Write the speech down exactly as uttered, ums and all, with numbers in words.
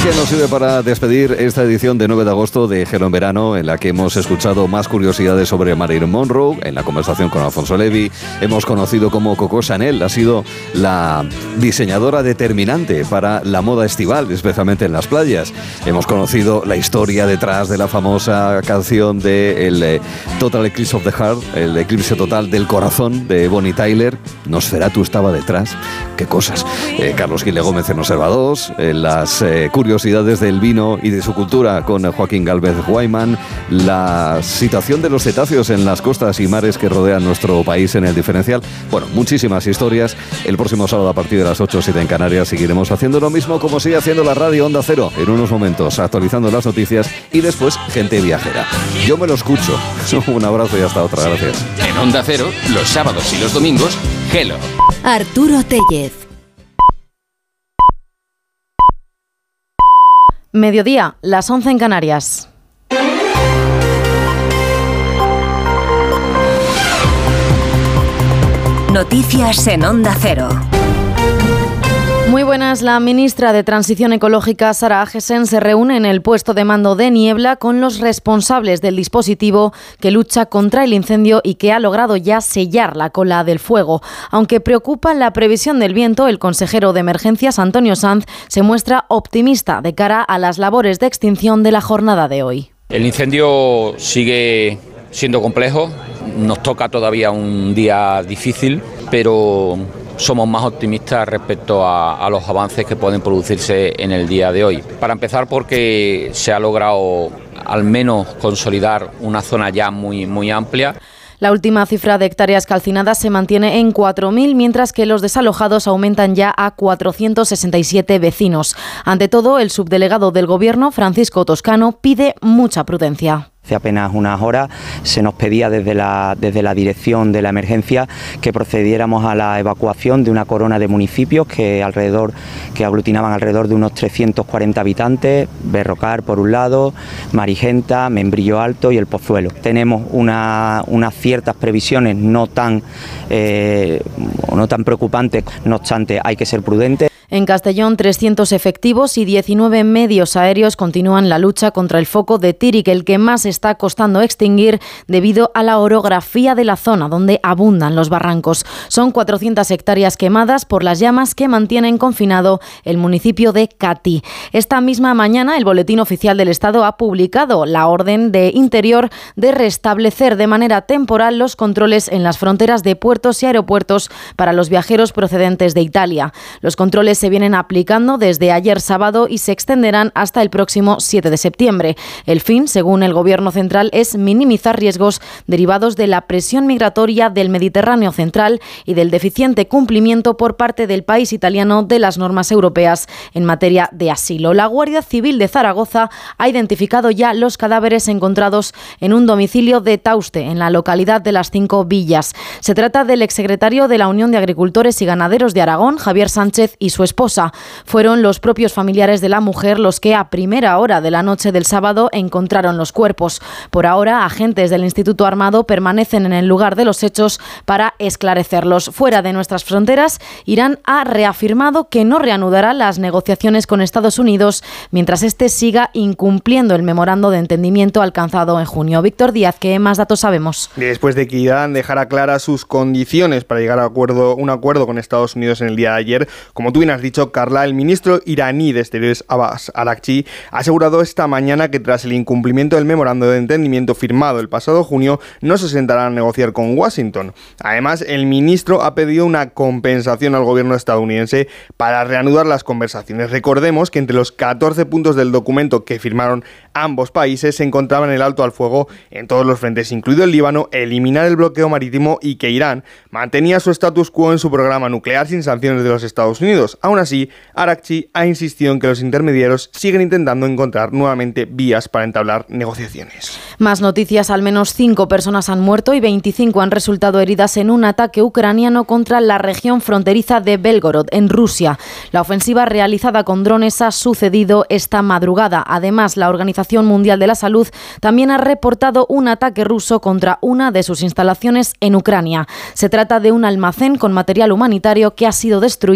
que nos sirve para despedir esta edición de nueve de agosto de Hello en Verano, en la que hemos escuchado más curiosidades sobre Marilyn Monroe, en la conversación con Alfonso Levi. Hemos conocido cómo Coco Chanel ha sido la diseñadora determinante para la moda estival, especialmente en las playas. Hemos conocido la historia detrás de la famosa canción de el eh, Total Eclipse of the Heart, el eclipse total del corazón de Bonnie Tyler. Nosferatu estaba detrás. Qué cosas. Eh, Carlos Gil de Gómez en Observados, eh, las eh, curiosidades del vino y de su cultura con Joaquín Gálvez Guayman, la situación de los cetáceos en las costas y mares que rodean nuestro país en el diferencial. Bueno, muchísimas historias. El próximo sábado a partir de las ocho, siete en Canarias seguiremos haciendo lo mismo como sigue haciendo la radio Onda Cero en unos momentos, actualizando las noticias y después gente viajera. Yo me lo escucho. Un abrazo y hasta otra. Gracias. En Onda Cero, los sábados y los domingos, Hello. Arturo Tellez. Mediodía, las once en Canarias. Noticias en Onda Cero. Muy buenas. La ministra de Transición Ecológica, Sara Agesen, se reúne en el puesto de mando de Niebla con los responsables del dispositivo que lucha contra el incendio y que ha logrado ya sellar la cola del fuego. Aunque preocupa la previsión del viento, el consejero de Emergencias, Antonio Sanz, se muestra optimista de cara a las labores de extinción de la jornada de hoy. El incendio sigue siendo complejo, nos toca todavía un día difícil, pero somos más optimistas respecto a, a los avances que pueden producirse en el día de hoy. Para empezar, porque se ha logrado al menos consolidar una zona ya muy, muy amplia. La última cifra de hectáreas calcinadas se mantiene en cuatro mil, mientras que los desalojados aumentan ya a cuatrocientos sesenta y siete vecinos. Ante todo, el subdelegado del Gobierno, Francisco Toscano, pide mucha prudencia. Hace apenas unas horas se nos pedía desde la, desde la dirección de la emergencia que procediéramos a la evacuación de una corona de municipios que, alrededor, que aglutinaban alrededor de unos trescientos cuarenta habitantes, Berrocar por un lado, Marigenta, Membrillo Alto y El Pozuelo. Tenemos una, unas ciertas previsiones no tan, eh, no tan preocupantes, no obstante hay que ser prudentes. En Castellón, trescientos efectivos y diecinueve medios aéreos continúan la lucha contra el foco de Tíric, el que más está costando extinguir debido a la orografía de la zona, donde abundan los barrancos. Son cuatrocientas hectáreas quemadas por las llamas que mantienen confinado el municipio de Catí. Esta misma mañana, el Boletín Oficial del Estado ha publicado la orden de Interior de restablecer de manera temporal los controles en las fronteras de puertos y aeropuertos para los viajeros procedentes de Italia. Los controles se vienen aplicando desde ayer sábado y se extenderán hasta el próximo siete de septiembre. El fin, según el Gobierno central, es minimizar riesgos derivados de la presión migratoria del Mediterráneo central y del deficiente cumplimiento por parte del país italiano de las normas europeas en materia de asilo. La Guardia Civil de Zaragoza ha identificado ya los cadáveres encontrados en un domicilio de Tauste, en la localidad de Las Cinco Villas. Se trata del exsecretario de la Unión de Agricultores y Ganaderos de Aragón, Javier Sánchez, y su esposa. Fueron los propios familiares de la mujer los que a primera hora de la noche del sábado encontraron los cuerpos. Por ahora, agentes del Instituto Armado permanecen en el lugar de los hechos para esclarecerlos. Fuera de nuestras fronteras, Irán ha reafirmado que no reanudará las negociaciones con Estados Unidos mientras este siga incumpliendo el memorando de entendimiento alcanzado en junio. Víctor Díaz, ¿qué más datos sabemos? Después de que Irán dejara claras sus condiciones para llegar a acuerdo, un acuerdo con Estados Unidos en el día de ayer, como tú bien has dicho, Carla, el ministro iraní de Exteriores, Abbas Araghchi, ha asegurado esta mañana que tras el incumplimiento del memorando de entendimiento firmado el pasado junio, no se sentarán a negociar con Washington. Además, el ministro ha pedido una compensación al gobierno estadounidense para reanudar las conversaciones. Recordemos que entre los catorce puntos del documento que firmaron ambos países se encontraban el alto al fuego en todos los frentes, incluido el Líbano, eliminar el bloqueo marítimo y que Irán mantenía su status quo en su programa nuclear sin sanciones de los Estados Unidos. Aún así, Araghchi ha insistido en que los intermediarios siguen intentando encontrar nuevamente vías para entablar negociaciones. Más noticias. Al menos cinco personas han muerto y veinticinco han resultado heridas en un ataque ucraniano contra la región fronteriza de Belgorod, en Rusia. La ofensiva realizada con drones ha sucedido esta madrugada. Además, la Organización Mundial de la Salud también ha reportado un ataque ruso contra una de sus instalaciones en Ucrania. Se trata de un almacén con material humanitario que ha sido destruido